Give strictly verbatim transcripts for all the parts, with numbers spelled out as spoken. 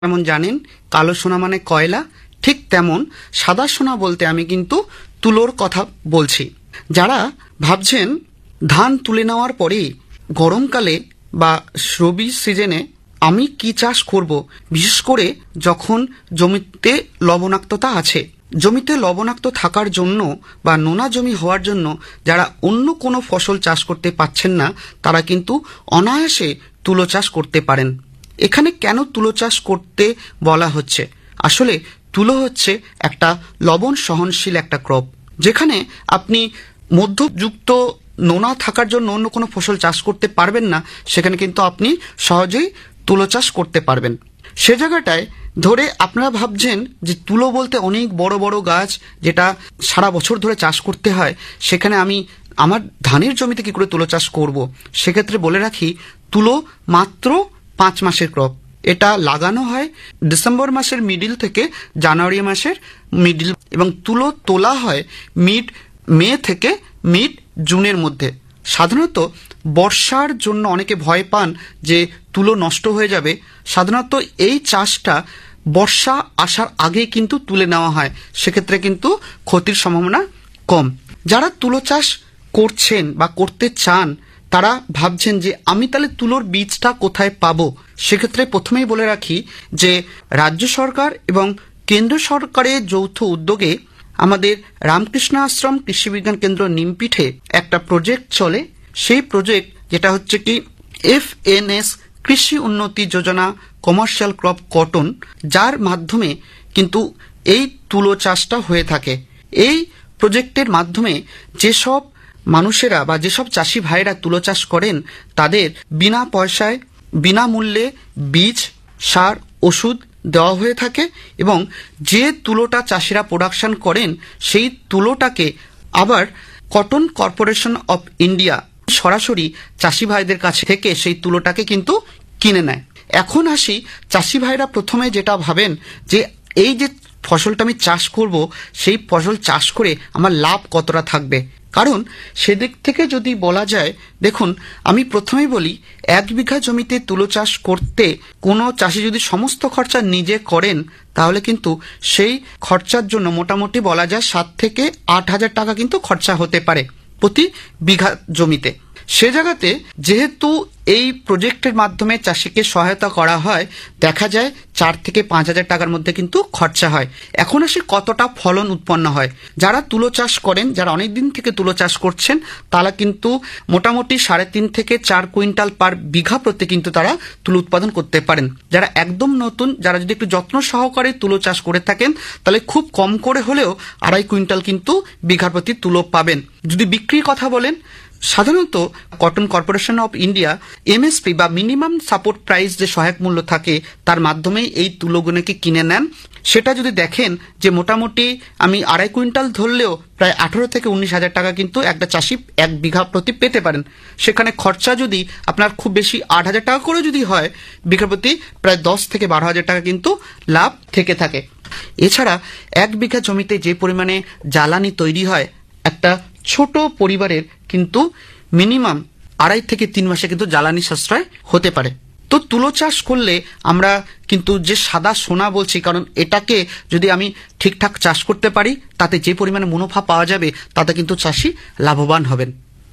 যেমন জানেন কালো সোনা মানে কয়লা, ঠিক তেমন সাদা সোনা বলতে আমি কিন্তু তুলোর কথা বলছি। যারা ভাবছেন ধান তুলে নেওয়ার পরে গরমকালে বা রবি সিজনে আমি কি চাষ করব, বিশেষ করে যখন জমিতে লবণাক্ততা আছে, জমিতে লবণাক্ত থাকার জন্য বা নোনা জমি হওয়ার জন্য যারা অন্য কোনো ফসল চাষ করতে পারছেন না, তারা কিন্তু অনায়াসে তুলো চাষ করতে পারেন। এখানে কেন তুলো চাষ করতে বলা হচ্ছে? আসলে তুলো হচ্ছে একটা লবণ সহনশীল একটা ক্রপ, যেখানে আপনি মধ্যযুক্ত নোনা থাকার জন্য অন্য কোনো ফসল চাষ করতে পারবেন না, সেখানে কিন্তু আপনি সহজেই তুলো চাষ করতে পারবেন। সে জায়গাটায় ধরে আপনারা ভাবছেন যে তুলো বলতে অনেক বড় বড় গাছ, যেটা সারা বছর ধরে চাষ করতে হয়, সেখানে আমি আমার ধানের জমিতে কি করে তুলো চাষ করব? সেক্ষেত্রে বলে রাখি, তুলো মাত্র পাঁচ মাসের ক্রপ। এটা লাগানো হয় ডিসেম্বর মাসের মিডিল থেকে জানুয়ারি মাসের মিডিল, এবং তুলো তোলা হয় মিড মে থেকে মিড জুনের মধ্যে। সাধারণত বর্ষার জন্য অনেকে ভয় পান যে তুলো নষ্ট হয়ে যাবে। সাধারণত এই চাষটা বর্ষা আসার আগেই কিন্তু তুলে নেওয়া হয়, সেক্ষেত্রে কিন্তু ক্ষতির সম্ভাবনা কম। যারা তুলো চাষ করছেন বা করতে চান, তারা ভাবছেন যে আমি তাহলে তুলোর বীজটা কোথায় পাবো? সেক্ষেত্রে প্রথমেই বলে রাখি যে রাজ্য সরকার এবং কেন্দ্র সরকারের যৌথ উদ্যোগে আমাদের রামকৃষ্ণ আশ্রম কৃষি বিজ্ঞান কেন্দ্র নিমপিঠে একটা প্রজেক্ট চলে। সেই প্রজেক্ট যেটা হচ্ছে কি এফ এন এস কৃষি উন্নতি যোজনা কমার্শিয়াল ক্রপ কটন, যার মাধ্যমে কিন্তু এই তুলো চাষটা হয়ে থাকে। এই প্রজেক্টের মাধ্যমে যেসব মানুষেরা বা যেসব চাষি ভাইরা তুলো চাষ করেন, তাদের বিনা পয়সায় বিনামূল্যে বীজ, সার, ওষুধ দেওয়া হয়ে থাকে, এবং যে তুলোটা চাষিরা প্রোডাকশন করেন সেই তুলোটাকে আবার কটন কর্পোরেশন অফ ইন্ডিয়া সরাসরি চাষি ভাইদের কাছে থেকে সেই তুলোটাকে কিন্তু কিনে নেয়। এখন আসি, চাষি ভাইরা প্রথমে যেটা ভাবেন যে এই যে ফসলটা আমি চাষ করব, সেই ফসল চাষ করে আমার লাভ কতটা থাকবে। কারণ সেদিক থেকে যদি বলা যায়, দেখুন আমি প্রথমেই বলি, এক বিঘা জমিতে তুলো চাষ করতে কোনো চাষি যদি সমস্ত খরচা নিজে করেন, তাহলে কিন্তু সেই খরচার জন্য মোটামুটি বলা যায় সাত থেকে আট হাজার টাকা কিন্তু খরচা হতে পারে প্রতি বিঘা জমিতে। সে জায়গাতে যেহেতু এই প্রজেক্টের মাধ্যমে চাষিকে সহায়তা করা হয়, দেখা যায় চার থেকে পাঁচ হাজার টাকার মধ্যে কিন্তু খরচা হয়। এখন আসে কতটা ফলন উৎপন্ন হয়। যারা তুলো চাষ করেন, যারা অনেক দিন থেকে তুলো চাষ করছেন, তারা কিন্তু মোটামুটি সাড়ে তিন থেকে চার কুইন্টাল পার বিঘা প্রতি কিন্তু তারা তুলো উৎপাদন করতে পারেন। যারা একদম নতুন, যারা যদি একটু যত্ন সহকারে তুলো চাষ করে থাকেন, তাহলে খুব কম করে হলেও আড়াই কুইন্টাল কিন্তু বিঘা প্রতি তুলো পাবেন। যদি বিক্রির কথা বলেন, সাধারণত cotton corporation of India MSP বা মিনিমাম সাপোর্ট প্রাইস যে সহায়ক মূল্য থাকে, তার মাধ্যমেই এই তুলোগুলোকে কিনে নেন। সেটা যদি দেখেন যে মোটামুটি আমি আড়াই কুইন্টাল ধরলেও প্রায় আঠারো থেকে উনিশ হাজার টাকা কিন্তু একটা চাষি এক বিঘা প্রতি পেতে পারেন। সেখানে খরচা যদি আপনার খুব বেশি আট হাজার টাকা করে যদি হয়, বিঘা প্রতি প্রায় দশ থেকে বারো হাজার টাকা কিন্তু লাভ থেকে থাকে। এছাড়া এক বিঘা জমিতে যে পরিমাণে জ্বালানি তৈরি হয়, একটা ছোট পরিবারের কিন্তু মিনিমাম আড়াই থেকে তিন মাসে কিন্তু জ্বালানি সাশ্রয় হতে পারে। তো তুলো চাষ করলে আমরা কিন্তু যে সাদা সোনা বলছি, কারণ এটাকে যদি আমি ঠিকঠাক চাষ করতে পারি, তাতে যে পরিমাণে মুনাফা পাওয়া যাবে, তাতে কিন্তু চাষি লাভবান হবেন।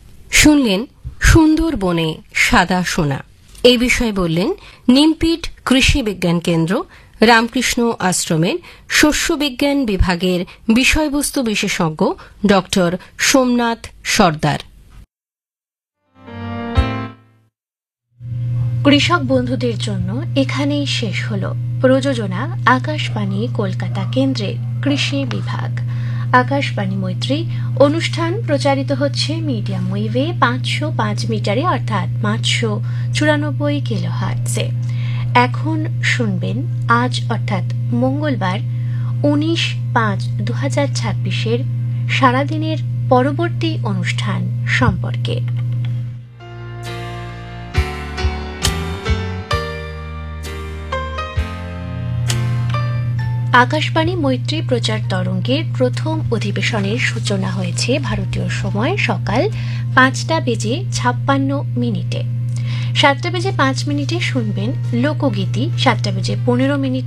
শুনলেন সুন্দরবনে সাদা সোনা। এই বিষয়ে বললেন নিমপিট কৃষি বিজ্ঞান কেন্দ্র রামকৃষ্ণ আশ্রমের শস্য বিজ্ঞান বিভাগের বিষয়বস্তু বিশেষজ্ঞ ডক্টর সোমনাথ সর্দার। কৃষক বন্ধুদের জন্য এখানেই শেষ হল প্রযোজনা আকাশবাণী কলকাতা কেন্দ্রের কৃষি বিভাগ। আকাশবাণী মৈত্রী অনুষ্ঠান প্রচারিত হচ্ছে মিডিয়াম ওয়েভে পাঁচশো পাঁচ মিটারে, অর্থাৎ পাঁচশো চুরানব্বই কিলো হার্টজে। এখন শুনবেন আজ অর্থাৎ মঙ্গলবার উনিশ পাঁচ দু হাজার ছাব্বিশের সারাদিনের পরবর্তী অনুষ্ঠান সম্পর্কে। আকাশবাণী মৈত্রী প্রচার তরঙ্গের প্রথম অধিবেশনের সূচনা হয়েছে ভারতীয় সময় সকাল পাঁচটা বেজে ছাপ্পান্ন মিনিটে। সাতটা বেজে পাঁচ মিনিটে শুনবেন লোকগীতি, সাতটা বেজে পনেরো মিনিটে